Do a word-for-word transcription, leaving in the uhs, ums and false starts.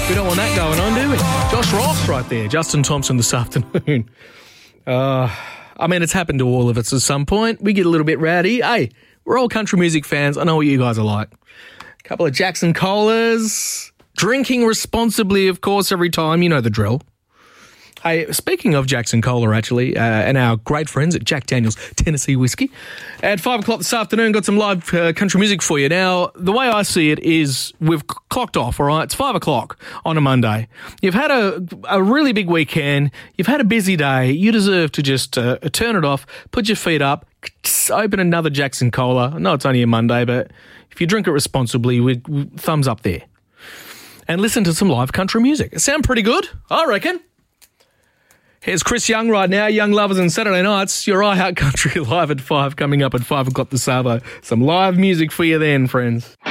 We don't want that going on, do we? Josh Ross right there. Justin Thompson this afternoon. Uh, I mean, it's happened to all of us at some point. We get a little bit rowdy. Hey, we're all country music fans. I know what you guys are like. A couple of Jackson Colas. Drinking responsibly, of course, every time. You know the drill. Hey, speaking of Jackson Cola, actually, uh, and our great friends at Jack Daniel's Tennessee Whiskey, at five o'clock this afternoon, got some live uh, country music for you. Now, the way I see it is we've clocked off, all right? It's five o'clock on a Monday. You've had a, a really big weekend. You've had a busy day. You deserve to just uh, turn it off, put your feet up, open another Jackson Cola. I know it's only a Monday, but if you drink it responsibly, we, we, thumbs up there. And listen to some live country music. It sound pretty good, I reckon. Here's Chris Young right now, Young Lovers on Saturday nights. Your iHeart Country live at five, coming up at five o'clock this Savo. Some live music for you then, friends.